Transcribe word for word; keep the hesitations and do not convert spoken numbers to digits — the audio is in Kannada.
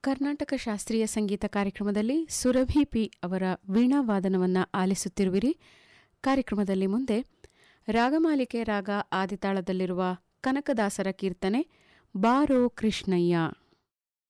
ಕರ್ನಾಟಕ ಶಾಸ್ತ್ರೀಯ ಸಂಗೀತ ಕಾರ್ಯಕ್ರಮದಲ್ಲಿ ಸುರಭಿ ಪಿ ಅವರ ವೀಣಾವಾದನವನ್ನು ಆಲಿಸುತ್ತಿರುವಿರಿ. ಕಾರ್ಯಕ್ರಮದಲ್ಲಿ ಮುಂದೆ ರಾಗಮಾಲಿಕೆ ರಾಗ ಆದಿತಾಳದಲ್ಲಿರುವ ಕನಕದಾಸರ ಕೀರ್ತನೆ ಬಾರೋ ಕೃಷ್ಣಯ್ಯ.